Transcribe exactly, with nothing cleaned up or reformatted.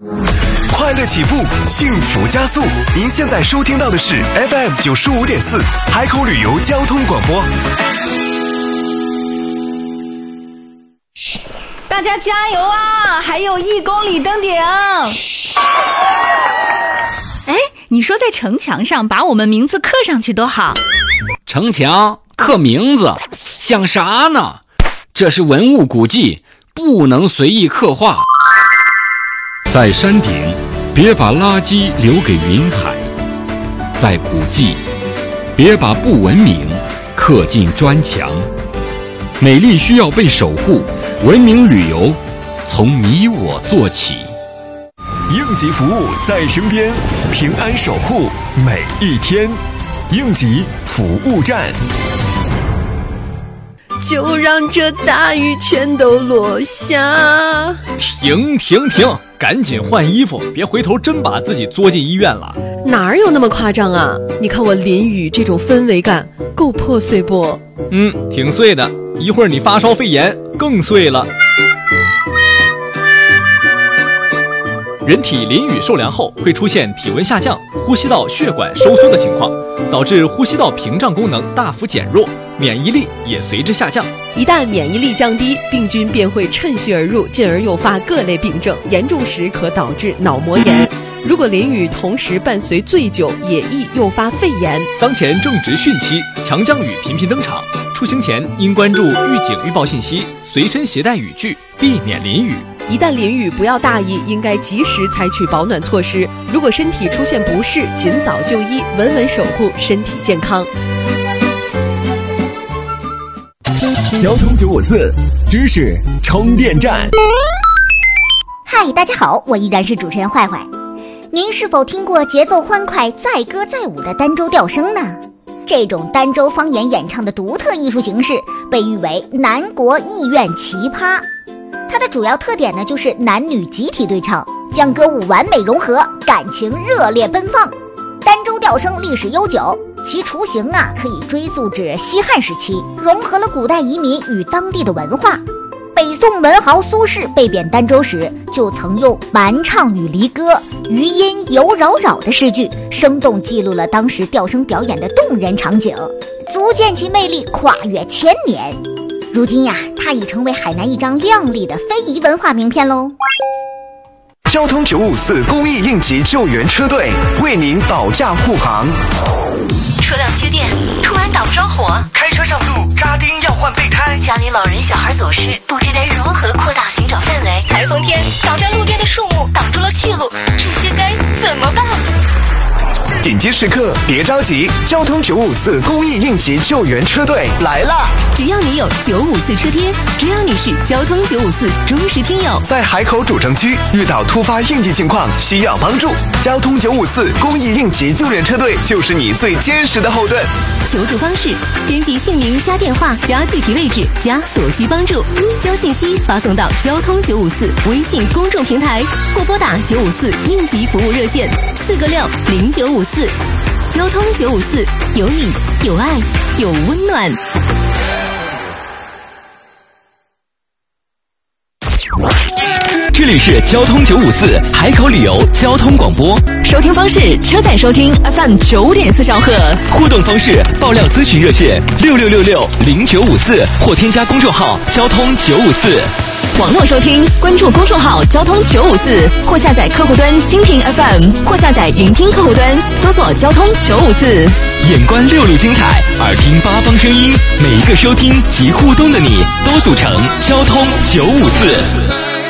快乐起步，幸福加速。您现在收听到的是 F M 九十五点四海口旅游交通广播。 大家加油啊！还有一公里登顶。哎，你说在城墙上把我们名字刻上去多好。 城墙刻名字像啥呢？这是文物古迹，不能随意刻画。 在山顶，别把垃圾留给云海；在古迹，别把不文明刻进砖墙。美丽需要被守护，文明旅游从你我做起。 应急服务在身边，平安守护每一天。应急服务站。 就让这大雨全都落下。 停停停，赶紧换衣服，别回头真把自己作进医院了。 哪有那么夸张啊？你看我淋雨这种氛围感够破碎不？ 嗯，挺碎的，一会儿你发烧肺炎更碎了。人体淋雨受凉后会出现体温下降、呼吸道血管收缩的情况，导致呼吸道屏障功能大幅减弱，免疫力也随之下降。 一旦免疫力降低，病菌便会趁虚而入，进而诱发各类病症，严重时可导致脑膜炎。如果淋雨同时伴随醉酒，也易诱发肺炎。 当前正值汛期，强降雨频频登场，出行前应关注预警预报信息，随身携带雨具，避免淋雨。 一旦淋雨，不要大意，应该及时采取保暖措施。如果身体出现不适，尽早就医，稳稳守护身体健康。 交通九五四知识充电站。 嗨，大家好，我依然是主持人坏坏。您是否听过节奏欢快、载歌载舞的儋州调声呢？这种儋州方言演唱的独特艺术形式被誉为南国艺苑奇葩。它的主要特点呢，就是男女集体对唱，将歌舞完美融合，感情热烈奔放。儋州调声历史悠久，其雏形啊可以追溯至西汉时期，融合了古代移民与当地的文化。北宋文豪苏轼被贬儋州时，就曾用蛮唱与离歌、余音犹扰扰的诗句，生动记录了当时调声表演的动人场景，足见其魅力跨越千年。如今呀，它已成为海南一张亮丽的非遗文化名片喽。 交通九五四公益应急救援车队为您保驾护航。 车辆缺电，突然打不着火， 开车上路扎钉要换备胎， 家里老人小孩走失，不知该如何扩大寻找范围。台风天，倒在路边的树木挡住了去路，这些该怎么办？ 紧急时刻别着急，交通九五四公益应急救援车队来啦！ 只要你有九五四车贴，只要你是交通九五四忠实听友， 在海口主城区遇到突发应急情况需要帮助，交通九五四公益应急救援车队就是你最坚实的后盾。 求助方式：编辑姓名加电话加具体位置加所需帮助，将信息发送到交通九五四微信公众平台，或拨打九五四应急服务热线四个六零九五四。交通九五四，有你有爱有温暖。 这里是交通九五四海口旅游交通广播， 收听方式：车载收听 F M 九点四兆赫。 互动方式：爆料咨询热线六六六六零九五四，或添加公众号交通九五四。 网络收听，关注公众号交通九五四，或下载客户端蜻蜓 F M， 或下载云听客户端，搜索交通九五四。 眼观六路精彩，耳听八方声音，每一个收听及互动的你，都组成交通九五四。